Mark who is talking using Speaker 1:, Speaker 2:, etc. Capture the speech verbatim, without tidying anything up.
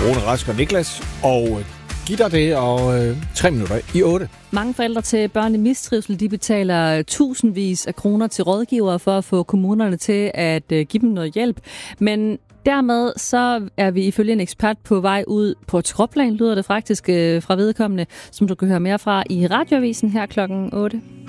Speaker 1: Rune Rask og Niklas, og giv dig det, og øh, tre minutter i otte.
Speaker 2: Mange forældre til børn i mistrivsel, de betaler tusindvis af kroner til rådgivere for at få kommunerne til at øh, give dem noget hjælp. Men dermed så er vi ifølge en ekspert på vej ud på et skråplan, lyder det faktisk øh, fra vedkommende, som du kan høre mere fra i Radioavisen her klokken otte.